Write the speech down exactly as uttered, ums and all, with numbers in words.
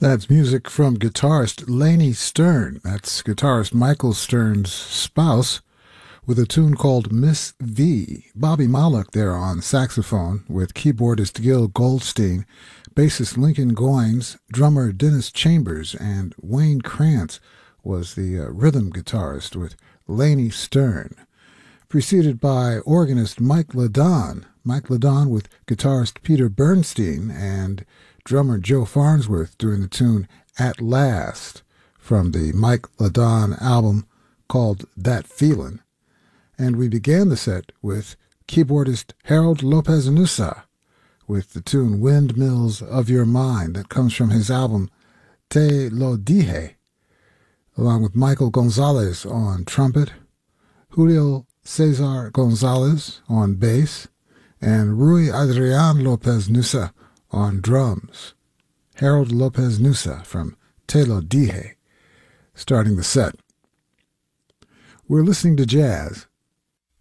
That's music from guitarist Laney Stern. That's guitarist Michael Stern's spouse, with a tune called Miss V. Bobby Moloch there on saxophone, with keyboardist Gil Goldstein, bassist Lincoln Goines, drummer Dennis Chambers, and Wayne Krantz was the uh, rhythm guitarist with Laney Stern. Preceded by organist Mike Ladon. Mike Ladon with guitarist Peter Bernstein and drummer Joe Farnsworth doing the tune At Last from the Mike Ladon album called That Feelin'. And we began the set with keyboardist Harold Lopez Nussa with the tune Windmills of Your Mind that comes from his album Te Lo Dije, along with Michael Gonzalez on trumpet, Julio Cesar Gonzalez on bass, and Rui Adrian Lopez Nussa on drums. Harold Lopez Nussa from Te Lo Dije starting the set. We're listening to jazz,